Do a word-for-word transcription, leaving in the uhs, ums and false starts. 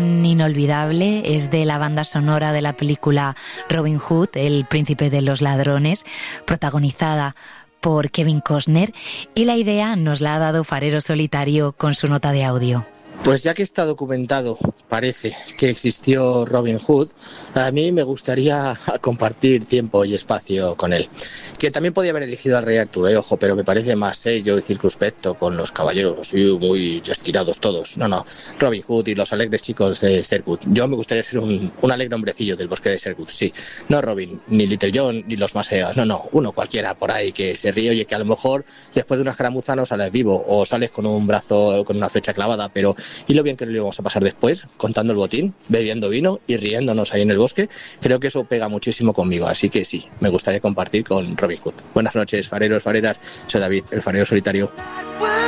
canción inolvidable, es de la banda sonora de la película Robin Hood, el príncipe de los ladrones, protagonizada por Kevin Costner, y la idea nos la ha dado Farero Solitario con su nota de audio. Pues ya que está documentado, parece, que existió Robin Hood, a mí me gustaría compartir tiempo y espacio con él. Que también podía haber elegido al rey Arturo, eh, ojo, pero me parece más serio y circunspecto con los caballeros así muy estirados todos. No, no, Robin Hood y los alegres chicos de Sherwood. Yo me gustaría ser un, un alegre hombrecillo del bosque de Sherwood, sí. No Robin, ni Little John, ni los Maseos, no, no, uno cualquiera por ahí que se ríe y que a lo mejor después de una escaramuza no sales vivo o sales con un brazo, con una flecha clavada, pero y lo bien que lo íbamos a pasar después, contando el botín, bebiendo vino y riéndonos ahí en el bosque. Creo que eso pega muchísimo conmigo, así que sí, me gustaría compartir con Robin Hood. Buenas noches, fareros, fareras, soy David, el farero solitario.